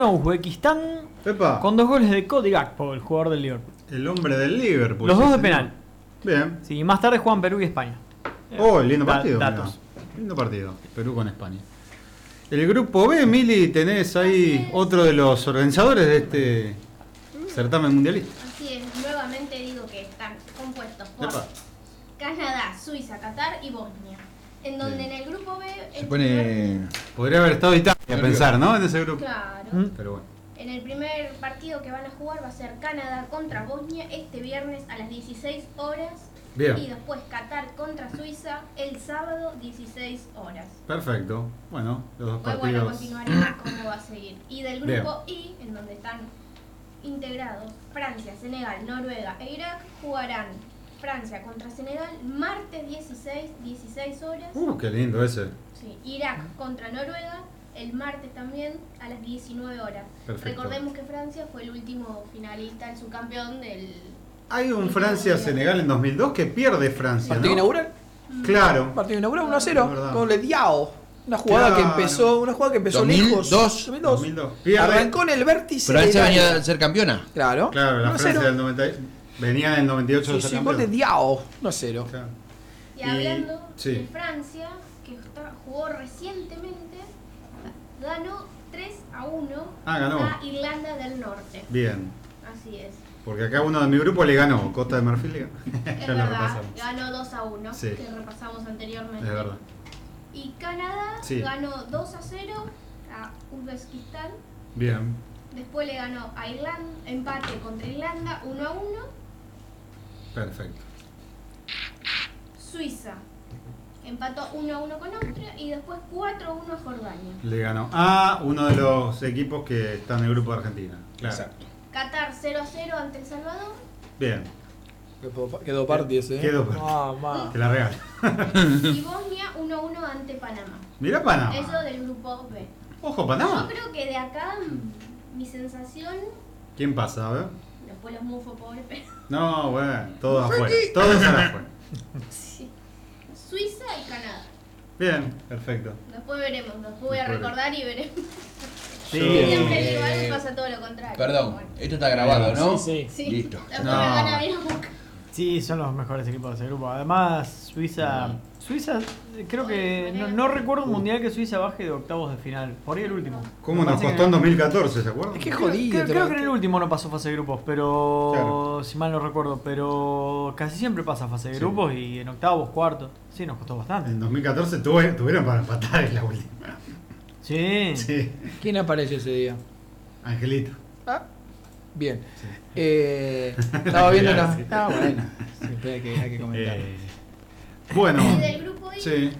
Uzbekistán Epa, con 2 goles de Cody Gakpo, el jugador del Liverpool. el hombre del Liverpool. Los sí, dos de señor. penal. Bien. Sí, y más tarde juegan Perú y España. Oh, lindo partido. Datos. Mirá. Lindo partido. Perú con España. El grupo B, Mili, tenés ahí otro de los organizadores de este certamen mundialista. Así es, nuevamente digo que están compuestos por Epa. Canadá, Suiza, Qatar y Bosnia. En donde Bien. en el grupo B... Se pone. Podría haber estado Italia a pensar, ¿no? En ese grupo. Claro. Pero bueno. En el primer partido que van a jugar va a ser Canadá contra Bosnia este viernes a las 16 horas. Bien. Y después Qatar contra Suiza el sábado 16 horas. Perfecto. Bueno, los dos Pues bueno, partidos. continuaremos cómo va a seguir. Y del grupo I, en donde están integrados Francia, Senegal, Noruega e Irak, jugarán Francia contra Senegal martes 16 horas. Qué lindo ese. Sí, Irak contra Noruega el martes también a las 19 horas. Perfecto. Recordemos que Francia fue el último finalista, el subcampeón del... Hay un Francia-Senegal en 2002 que pierde Francia, Partido ¿no? inaugural. Claro. Partido inaugural Es 1-0. verdad. Gol de Diao. Una jugada que Claro. empezó 2002. lejos. 2002. Pierde. Arrancó en el vértice. Francia de venía Diao. a ser campeona. Claro. Claro, la 1-0. Francia del 90. Venía en el 98 de Sí, ser sí, gol de campeón. Diao. 1-0. Claro. Y hablando sí. de Francia, que jugó recientemente, ganó 3-1 Ganó. a Irlanda del Norte. Bien. Así es. Porque acá uno de mi grupo le ganó. Costa de Marfil le ganó. Es Ya lo verdad, repasamos. ganó 2-1, Sí. que repasamos anteriormente. Es verdad. Y Canadá Sí. ganó 2-0 a Uzbekistán. Bien. Después le ganó a Irlanda, empate contra Irlanda 1-1. Perfecto. Suiza empató 1-1 con Austria y después 4-1 a Jordania. Le ganó a uno de los equipos que está en el grupo de Argentina. Claro. Exacto. Qatar 0-0 ante El Salvador. Bien. Quedó parte ese. Quedó parte. Mamá. Te la regalo. Y Bosnia 1-1 ante Panamá. Mirá Panamá. Eso del grupo B. Ojo, Yo Panamá. creo que de acá mi sensación, ¿Quién pasa? A ver. después los mufos pobres, pero No, bueno. Todos afuera. Todos afuera. sí. Suiza y Canadá. Bien. Perfecto. Después veremos, después voy a Después recordar y veremos. Sí. Siempre el rival pasa todo lo contrario. Perdón, Bueno. esto está grabado, ¿no? Sí, Sí. Listo. Después No. me van a ver a buscar. Sí, son los mejores equipos de ese grupo. Además, Suiza, creo que no recuerdo un mundial que Suiza baje de octavos de final. Por ahí el último. ¿Cómo Me nos parece costó que en 2014, se acuerdan? Es que jodido. Creo que en el último no pasó fase de grupos, pero Claro. si mal no recuerdo, pero casi siempre pasa fase de Sí. grupos y en octavos, cuartos. Sí, nos costó bastante. En 2014 tuvieron para empatar en la última. Sí. Sí. ¿Quién apareció ese día? Angelito. Ah, bien. Estaba viendo una. Sí. Ah, bueno. Siempre hay que comentar. Bueno. Y del grupo I, Sí.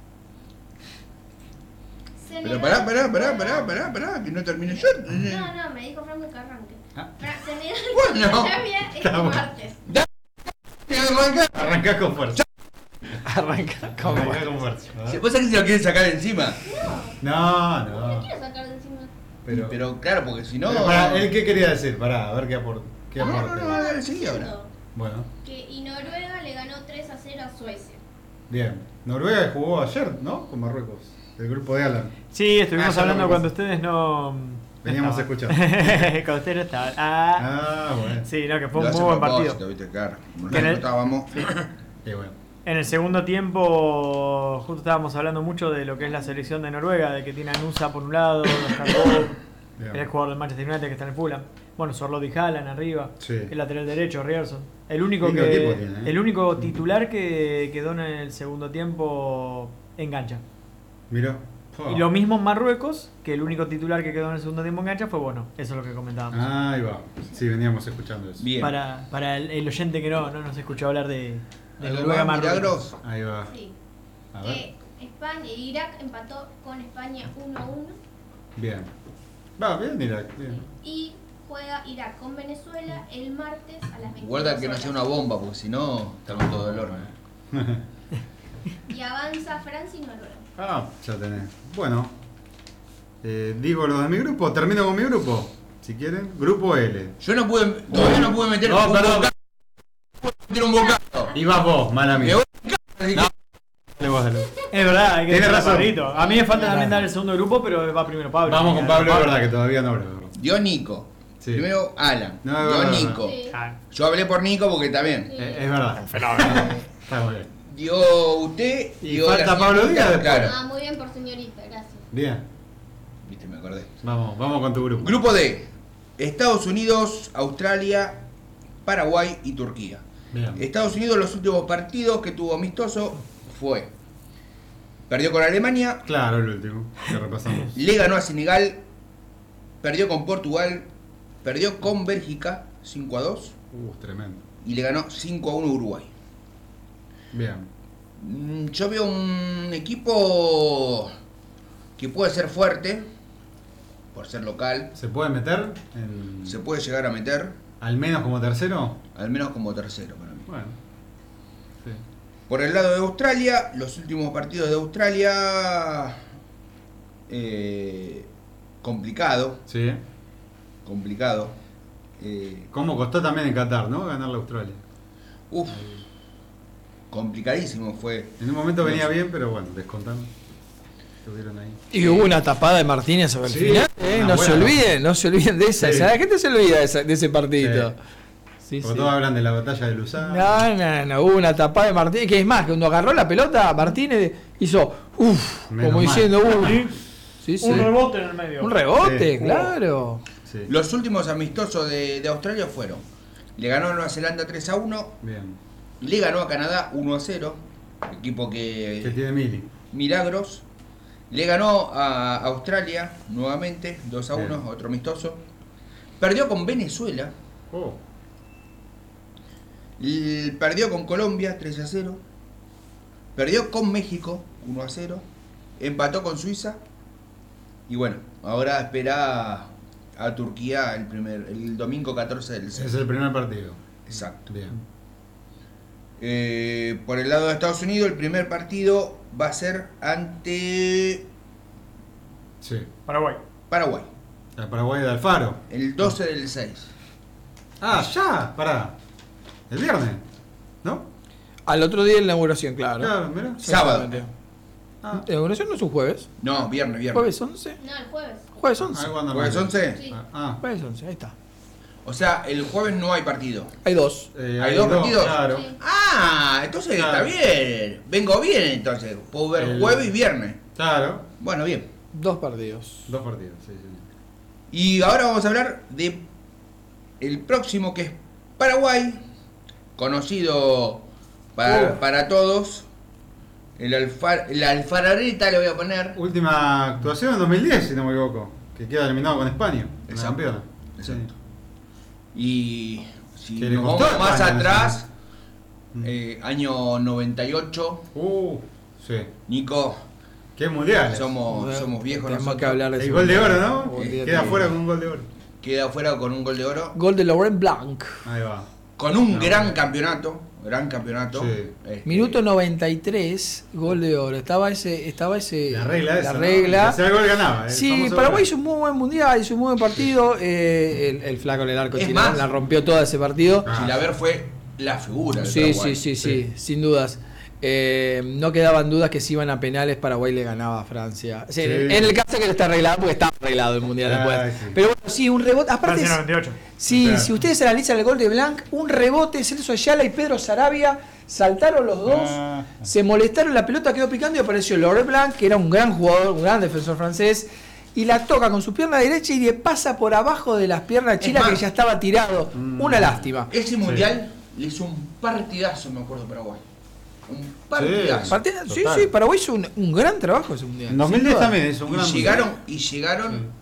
Pero Senegal. pará, que no termine yo. No, me dijo Franco que arranque. Ah. Senegal Bueno. contra Arabia este Está bueno. martes. Arrancás con fuerza. Arranca. ¿Cómo? Arrancás con fuerza. ¿Vos sabés que se lo quieren sacar de encima? No, No no. quiero sacar de encima. Pero claro, porque si no. Pará, ¿él qué quería decir? Pará, a ver qué aporte. No, dale, seguí ahora. Bueno, Y Noruega le ganó 3-0 a Suecia. bien. Noruega jugó ayer, ¿no? Con Marruecos. El grupo de Alan. Sí, estuvimos ya hablando lo cuando conocí. ustedes no. Veníamos no estaban. cuando ustedes no estaban. Bueno. Sí, no, que fue Lo un hace muy buen a partido. propósito, ¿viste? Claro. Como Que en no el- estábamos. Y bueno. En el segundo tiempo, justo estábamos hablando mucho de lo que es la selección de Noruega, de que tiene a Nusa por un lado, Oscar Bob, Bien. el jugador del Manchester United que está en el Fulham. Bueno, Sorloth y Haaland arriba, Sí. el lateral derecho, Ryerson. El único, Lindo equipo tiene, ¿eh? el único titular que quedó en el segundo tiempo engancha. Mirá. Y lo mismo en Marruecos, que el único titular que quedó en el segundo tiempo engancha fue bueno. Eso es lo que comentábamos. Ahí va. Sí, veníamos escuchando eso. Bien. Para el oyente que no nos escuchó hablar de ¿Algo Noruega más, Marruecos. Milagros? Ahí va. Sí. A ver. España, Irak empató con España 1-1. Bien. Va, bien, mira. Bien. Y juega Irak con Venezuela el martes a las 22 Guarda que no sea una horas. bomba, porque si no, estamos todos del horno. Y avanza Francia y Noruega. Ya tenés. Bueno. Digo lo de mi grupo. Termino con mi grupo. Si quieren. Grupo L. Yo no pude, todavía no pude meter No, un perdón. bocado. No pude meter un bocado. Y vas vos, mala Me mía. voy a así que- Dale vos, dale. Es verdad, hay que Tiene dejar a razón. Pablito. A mí me falta también dar el segundo grupo, pero va primero Pablo. Vamos con Pablo, es verdad que todavía no habló. Dio Nico. Sí. Primero Alan. No, es dio verdad. Nico. Sí. Ah, Yo hablé por Nico porque también. Es verdad. Está muy bien. Dio usted. Y dio falta la Pablo señorita, Díaz. Claro. Ah, muy bien por señorita, gracias. Bien. Viste, me acordé. Vamos con tu grupo. Grupo D. Estados Unidos, Australia, Paraguay y Turquía. Bien. Estados Unidos, los últimos partidos que tuvo amistoso fue. Perdió con Alemania, Claro, el último que repasamos. le ganó a Senegal, perdió con Portugal, perdió con Bélgica 5-2 Tremendo. y le ganó 5-1 a Uruguay. Bien. Yo veo un equipo que puede ser fuerte, por ser local, ¿Se puede meter? En... se puede llegar a meter, ¿Al menos como tercero? al menos como tercero para mí. Bueno. Sí. Por el lado de Australia, los últimos partidos de Australia, complicado, Sí. complicado. ¿Cómo costó también en Qatar, no? Ganarle a Australia. Uf, complicadísimo fue. En un momento venía Los- bien, pero bueno, descontando. Estuvieron ahí. Y hubo una tapada de Martínez sobre el Sí, final, una buena. no se olviden de esa. Sí. ¿Sabes? La gente se olvida de ese partidito. Sí, Porque sí. todos hablan de la batalla de Luzán. No, hubo una tapada de Martínez, que es más, que cuando agarró la pelota, Martínez hizo, Menos como mal. diciendo, Sí. sí, sí. Un rebote en el medio. Un rebote, Sí. claro. Sí. Los últimos amistosos de Australia fueron: le ganó a Nueva Zelanda 3-1, Bien. le ganó a Canadá 1-0, equipo Que que tiene Mili. milagros. Le ganó a Australia nuevamente 2-1, Bien. otro amistoso. Perdió con Venezuela. Oh. Perdió con Colombia 3-0. Perdió con México 1-0. Empató con Suiza. Y bueno, ahora espera a Turquía el domingo 14 del 6. Es el primer partido. Exacto. Bien. Por el lado de Estados Unidos, el primer partido va a ser ante Sí. Paraguay. Paraguay. La Paraguay de Alfaro. El 12 del 6. Ah, ya. Pará. El viernes. ¿No? Al otro día de la inauguración, claro. Claro, mirá. Sábado. Exactamente. Ah. La inauguración no es un jueves. No, viernes. ¿Jueves 11? No, el jueves. Jueves 11. Algo anda ¿Jueves mal. 11? Sí. Ah. Jueves 11, ahí está. O sea, el jueves no hay partido. Hay dos. ¿Hay dos partidos? Claro. Sí. Ah, entonces Claro. está bien. Vengo bien entonces. Puedo ver El- jueves y viernes. Claro. Bueno, bien. Dos partidos. Dos partidos, sí, sí. Y ahora vamos a hablar de el próximo, que es Paraguay, conocido para todos. El Alfarareta le voy a poner. Última actuación en 2010, si no me equivoco. Que queda eliminado con España. En la Exacto. campeona. Exacto. Y si Que le nos costó vamos más España, atrás, Mm. año 98, Sí. Nico, Qué mundial. somos viejos Tenemos nosotros. que hablar de El ese gol de mundial. oro, ¿no? Olvídate. Queda fuera con un gol de oro. Queda afuera con un gol de oro. Gol de Laurent Blanc. Ahí va. Con un No. gran campeonato. Sí. Minuto 93, gol de oro. Estaba ese. La regla esa. La regla. ¿no? Si hacía el gol ganaba. el Sí, famoso Paraguay gol. hizo un muy buen mundial, hizo un muy buen partido. El flaco en el arco Es chileno más, la rompió toda ese partido. Ah. Chilaver fue la figura del Sí, Paraguay. sí, sin dudas. No quedaban dudas que si iban a penales Paraguay le ganaba a Francia. Sí, Sí. En el caso que no está arreglado, porque estaba arreglado el mundial Ay, después. sí. Pero bueno, sí, un rebote. Aparte, Francia 98. sí, Claro. si ustedes analizan el gol de Blanc, un rebote, Celso Ayala y Pedro Sarabia saltaron los dos, Ah. se molestaron, la pelota quedó picando y apareció Laurent Blanc, que era un gran jugador, un gran defensor francés, y la toca con su pierna derecha y le pasa por abajo de las piernas de Chila, más, que ya estaba tirado. Una lástima. Ese mundial le hizo un partidazo, me acuerdo, Paraguay. Un partidazo. Partida- sí, Total. sí, Paraguay hizo un gran trabajo ese mundial. En 2010 sin duda. también hizo un gran Y llegaron Sí.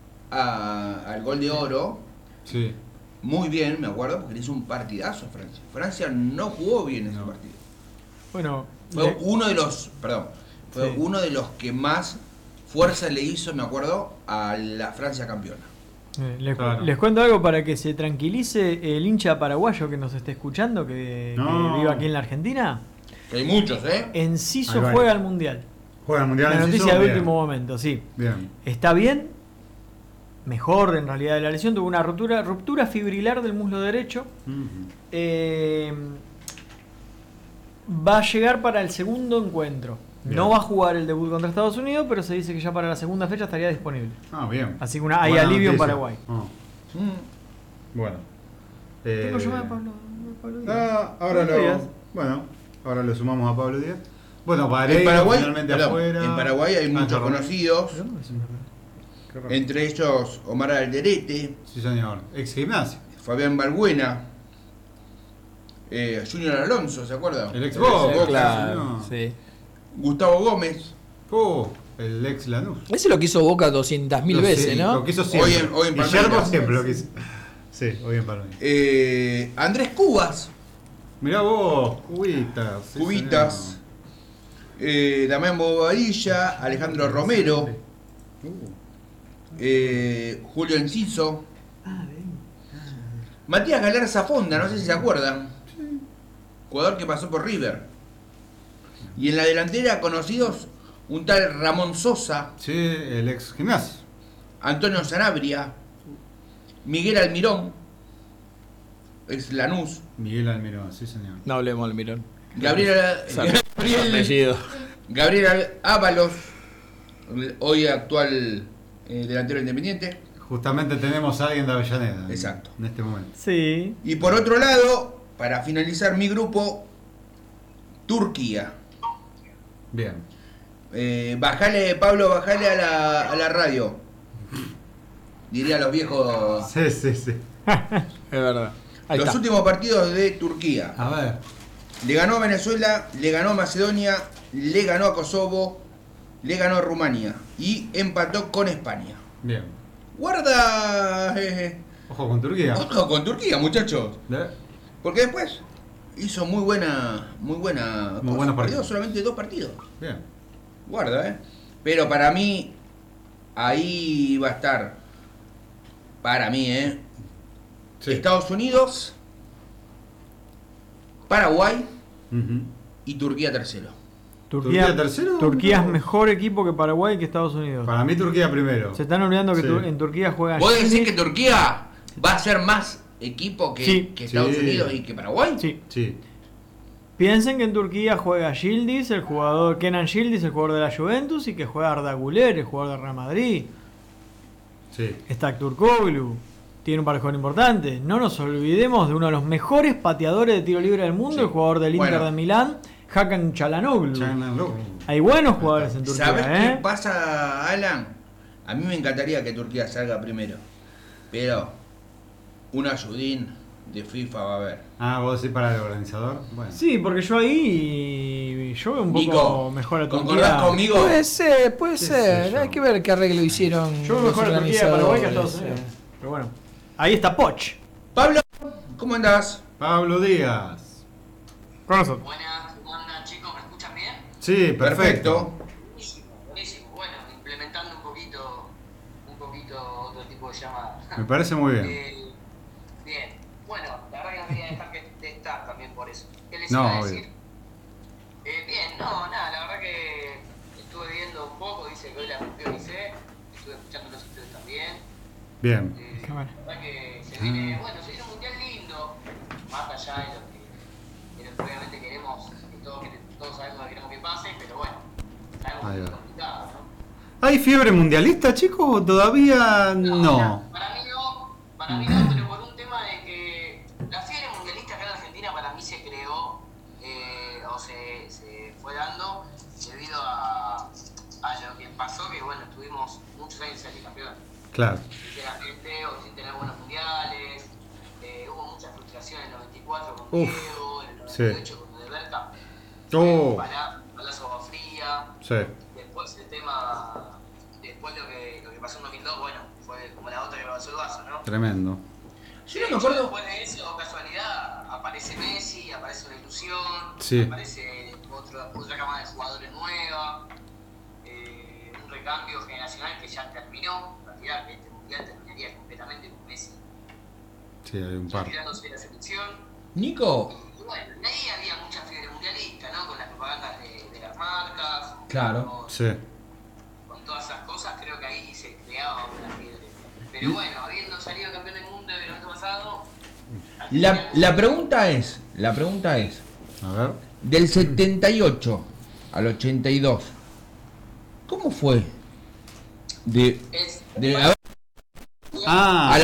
al gol de oro Sí. muy bien, me acuerdo, porque le hizo un partidazo a Francia. Francia no jugó bien ese No. partido. Bueno, Fue uno de los, fue Sí. uno de los que más fuerza le hizo, me acuerdo, a la Francia campeona. Claro. les cuento algo para que se tranquilice el hincha paraguayo que nos esté escuchando, que No. vive aquí en la Argentina. Que hay muchos, ¿eh? Enciso Ahí va. juega al Mundial. Juega el mundial La en noticia Enciso, de bien. último momento, sí. Bien. Está bien, mejor en realidad de la lesión, tuvo una ruptura fibrilar del muslo derecho. Ujú. Va a llegar para el segundo encuentro Bien. No va a jugar el debut contra Estados Unidos, pero se dice que ya para la segunda fecha estaría disponible. Ah, bien. Así que hay Buena alivio en noticia. Paraguay. Bueno. Tengo llamada de Pablo Díaz. Ahora Pablo Díaz. ahora lo sumamos a Pablo Díaz. Bueno, En Vareiro Paraguay, finalmente perdón, afuera. en Paraguay hay muchos Ángel Romero. conocidos, ¿De dónde es una- Qué raro. entre ellos Omar Alderete, Sí, señor. Ex gimnasio. Fabián Balbuena, Junior Alonso, ¿se acuerdan? El ex Boca. Claro, no. sí. Gustavo Gómez, El ex Lanús. Ese lo quiso Boca 200.000 veces, Sí, ¿no? Lo quiso siempre. Hoy en Guillermo Palmeiras. siempre lo quiso. Sí, hoy en Palmeiras. Andrés Cubas, Mirá vos, Cubitas. sí, Cubitas, Damián Bobadilla, Alejandro Romero, Julio Enciso, Matías Galarza Fonda, no sé si se acuerdan, jugador que pasó por River. Y en la delantera conocidos un tal Ramón Sosa, Sí, el ex gimnasio. Antonio Sanabria, Miguel Almirón, ex Lanús, Miguel Almirón, sí, señor. No hablemos del Mirón. Gabriel Apellido. Ábalos, hoy actual delantero independiente. Justamente tenemos a alguien de Avellaneda. Exacto. En este momento. Sí. Y por otro lado, para finalizar mi grupo, Turquía. Bien. Pablo, bajale a la radio. Diría los viejos. Sí, sí, sí. Es verdad. Ahí Los está. últimos partidos de Turquía. A ver. Le ganó a Venezuela, le ganó a Macedonia, le ganó a Kosovo, le ganó a Rumania y empató con España. Bien. Guarda Ojo con Turquía. ojo con Turquía, muchachos. ¿Eh? Porque después hizo muy buena cosa. buenos partidos. Perdió solamente 2 partidos. Bien. Guarda, Pero para mí, ahí va a estar. Para mí, Sí. Estados Unidos, Paraguay Ujú. y Turquía tercero. ¿Turquía tercero? Turquía es No. mejor equipo que Paraguay y que Estados Unidos. Para mí Turquía primero. Se están olvidando que Sí. en Turquía juega ¿Vos decís Yildiz. que Turquía va a ser más equipo Sí. que Estados Sí. Unidos y que Paraguay? Sí. Sí. Piensen que en Turquía juega Yildiz, el jugador Kenan Yildiz, el jugador de la Juventus, y que juega Arda Güler, el jugador del Real Madrid. Sí. Está Turkoglu. Tiene un par de jugadores importantes. No nos olvidemos de uno de los mejores pateadores de tiro libre del mundo, Sí. el jugador del Inter Bueno. de Milán, Hakan Çalhanoğlu. Chananlo. Hay buenos jugadores en Turquía, ¿Sabes qué ¿eh? pasa, Alan? A mí me encantaría que Turquía salga primero. Pero un ayudín de FIFA va a haber. Ah, vos decís para el organizador. Bueno. Sí, porque yo ahí yo veo un poco Nico, mejor a ¿concordás Turquía. conmigo? Puede ¿Qué ser. sé yo? Hay que ver qué arreglo hicieron. Yo veo los mejor a Turquía, Paraguay que a Estados organizadores. Unidos. Pero bueno, ahí está Poch. Pablo, ¿cómo andás? Pablo Díaz. Con nosotros. Buenas, ¿cómo andan chicos? ¿Me escuchan bien? Sí, perfecto. Buenísimo, buenísimo. Bueno, implementando un poquito otro tipo de llamada. Me parece muy bien. Bien, bueno, la verdad que no quería dejar de estar también por eso. ¿Qué les No, iba a obvio. decir? Bien, no, nada, la verdad que estuve viendo un poco, dice que hoy la rompió Licey, estuve escuchando los ustedes también. Bien. Qué bueno. La verdad que se viene, bueno, se viene un mundial lindo, más allá de lo que obviamente queremos, que todos sabemos que queremos que pase, pero bueno, sabemos Ahí que es va. complicado, ¿no? ¿Hay fiebre mundialista, chicos? ¿O todavía no? Para mí no, pero por un tema de que la fiebre mundialista acá en Argentina para mí se creó o se fue dando debido a lo que pasó, que bueno, estuvimos muchos años sin salir campeón. Claro. Sinceramente, o sin tener buenos mundiales, hubo mucha frustración en el 94 con Uf, Diego, en el sí. 98 con De Berta, Oh. Palazzo agua fría. Sí. Después el tema, después lo que pasó en 2002, bueno, fue como la otra que pasó el vaso, ¿no? Tremendo. Yo no me acuerdo. Después de eso, casualidad, aparece Messi, aparece una ilusión, Sí. aparece otra cama de jugadores nueva, un recambio generacional que ya terminó, en realidad que este mundial terminaría completamente con Messi Sí, hay un par. retirándose de la selección. Nico. Y bueno, ahí había mucha fiebre mundialista, ¿no? Con las propagandas de las marcas, Claro. con, Sí. con todas esas cosas, creo que ahí se creaba una fiebre. Pero bueno, habiendo salido campeón del mundo el año pasado, La pregunta es, A ver. del 78 al 82. ¿Cómo fue? De Ah, a la